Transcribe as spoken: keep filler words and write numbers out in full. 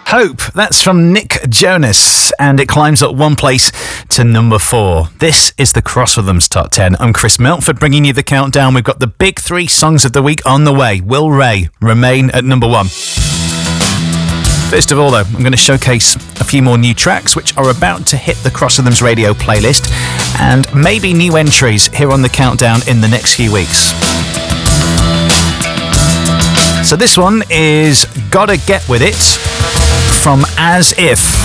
Hope, that's from Nick Jonas, and it climbs up one place to number four. This is the Cross Rhythms Top ten. I'm Chris Melford, bringing you the countdown. We've got the big three songs of the week on the way. Will Ray remain at number one? First of all, though, I'm going to showcase a few more new tracks which are about to hit the Cross Rhythms radio playlist, and maybe new entries here on the countdown in the next few weeks. So this one is Gotta Get With It from As If.